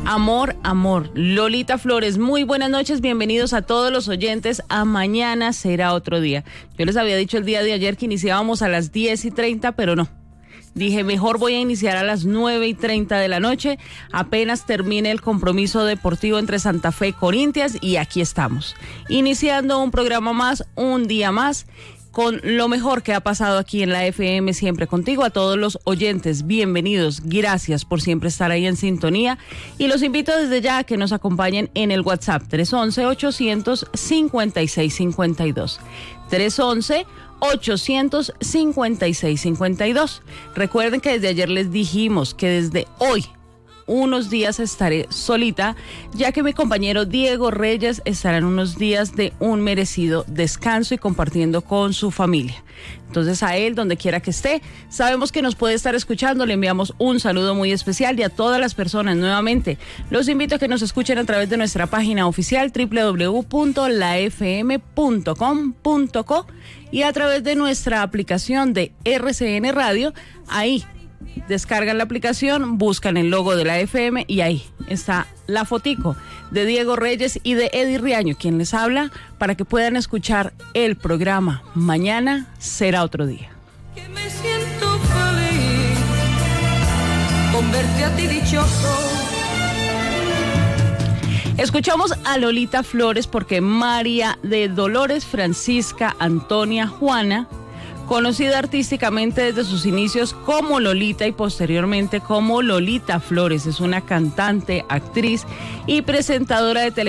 Amor, amor. Lolita Flores, muy buenas noches, bienvenidos a todos los oyentes a Mañana Será Otro Día. Yo les había dicho el día de ayer que iniciábamos a las 10:30, pero no. Dije, mejor voy a iniciar a las 9:30 de la noche, apenas termine el compromiso deportivo entre Santa Fe y Corinthians, y aquí estamos, iniciando un programa más, un día más, con lo mejor que ha pasado aquí en la FM, siempre contigo. A todos los oyentes, bienvenidos, gracias por siempre estar ahí en sintonía, y los invito desde ya a que nos acompañen en el WhatsApp 311-856-52, 311-856-52. Recuerden que desde ayer les dijimos que desde hoy unos días estaré solita, ya que mi compañero Diego Reyes estará en unos días de un merecido descanso y compartiendo con su familia. Entonces a él, donde quiera que esté, sabemos que nos puede estar escuchando, le enviamos un saludo muy especial, y a todas las personas nuevamente los invito a que nos escuchen a través de nuestra página oficial www.lafm.com.co y a través de nuestra aplicación de RCN Radio. Ahí descargan la aplicación, buscan el logo de la FM y ahí está la fotico de Diego Reyes y de Eddie Riaño, quien les habla, para que puedan escuchar el programa Mañana Será Otro Día. Que me siento feliz con verte a ti dichoso. Escuchamos a Lolita Flores porque María de Dolores Francisca Antonia Juana, conocida artísticamente desde sus inicios como Lolita y posteriormente como Lolita Flores, es una cantante, actriz y presentadora de televisión